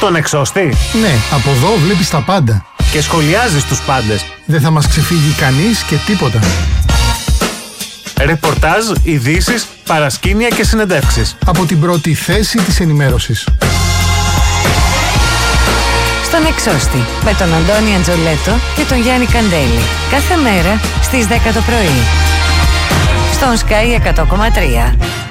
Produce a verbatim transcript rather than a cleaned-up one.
Στον Εξώστη. Ναι, από εδώ βλέπεις τα πάντα. Και σχολιάζεις τους πάντες. Δεν θα μας ξεφύγει κανείς και τίποτα. Ρεπορτάζ, ειδήσεις, παρασκήνια και συνεντεύξεις. Από την πρώτη θέση της ενημέρωσης. Στον Εξώστη, με τον Αντώνη Αντζολέτο και τον Γιάννη Καντέλη. Κάθε μέρα στις δέκα το πρωί. Στον Sky εκατό κόμμα τρία.